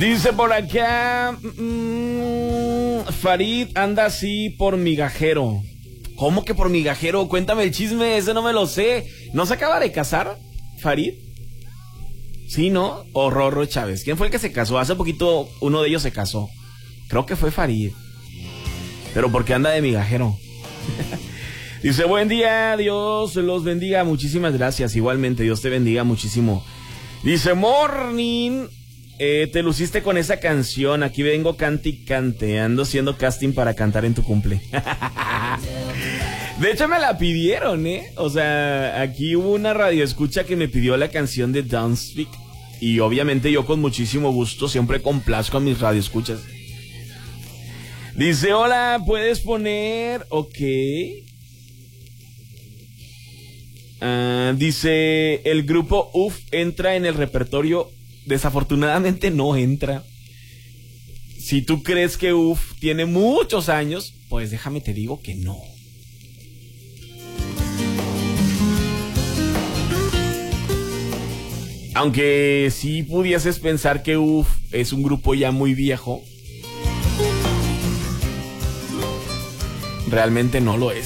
Dice por acá, Farid anda así por migajero. ¿Cómo que por migajero? Cuéntame el chisme, ese no me lo sé. ¿No se acaba de casar, Farid? Sí, ¿no? O Rorro Chávez. ¿Quién fue el que se casó? Hace poquito uno de ellos se casó. Creo que fue Farid. Pero ¿por qué anda de migajero? Dice, buen día, Dios los bendiga. Muchísimas gracias. Igualmente, Dios te bendiga muchísimo. Dice, morning, te luciste con esa canción. Aquí vengo cante y cante. Ando haciendo casting para cantar en tu cumple. De hecho, me la pidieron, O sea, aquí hubo una radioescucha que me pidió la canción de Don't Speak. Y obviamente yo con muchísimo gusto siempre complazco a mis radioescuchas. Dice, hola, ¿puedes poner? Ok. Dice, el grupo UF entra en el repertorio. Desafortunadamente no entra. Si tú crees que UF tiene muchos años, pues déjame te digo que no. Aunque sí pudieses pensar que UF es un grupo ya muy viejo, realmente no lo es.